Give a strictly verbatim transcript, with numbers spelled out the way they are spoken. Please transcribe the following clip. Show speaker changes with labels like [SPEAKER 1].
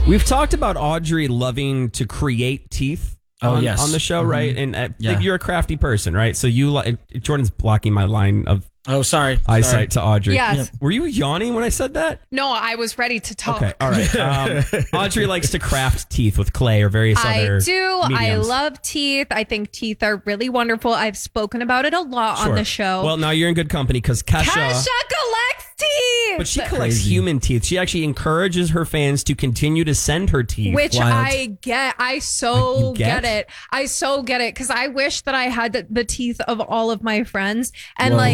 [SPEAKER 1] We've talked about Audrey loving to create teeth.
[SPEAKER 2] Oh,
[SPEAKER 1] on,
[SPEAKER 2] yes.
[SPEAKER 1] on the show,
[SPEAKER 2] Mm-hmm.
[SPEAKER 1] right? And uh,
[SPEAKER 2] Yeah.
[SPEAKER 1] you're a crafty person, right? So you like Jordan's blocking my line of
[SPEAKER 2] Oh, sorry.
[SPEAKER 1] eyesight
[SPEAKER 2] Sorry.
[SPEAKER 1] to Audrey.
[SPEAKER 3] Yes.
[SPEAKER 1] Were you yawning when I said that?
[SPEAKER 3] No, I was ready to talk.
[SPEAKER 1] Okay, all right. Um, Audrey likes to craft teeth with clay or various
[SPEAKER 3] I
[SPEAKER 1] other
[SPEAKER 3] do. I
[SPEAKER 1] mediums.
[SPEAKER 3] love teeth. I think teeth are really wonderful. I've spoken about it a lot
[SPEAKER 1] Sure.
[SPEAKER 3] on the show.
[SPEAKER 1] Well, now you're in good company because Kesha,
[SPEAKER 3] Kasha collects teeth.
[SPEAKER 1] but she collects human teeth. She actually encourages her fans to continue to send her teeth.
[SPEAKER 3] Which
[SPEAKER 1] Wild.
[SPEAKER 3] I get. I so
[SPEAKER 1] You get?
[SPEAKER 3] get? it. I so get it because I wish that I had the, the teeth of all of my friends. And
[SPEAKER 1] Whoa.
[SPEAKER 3] like,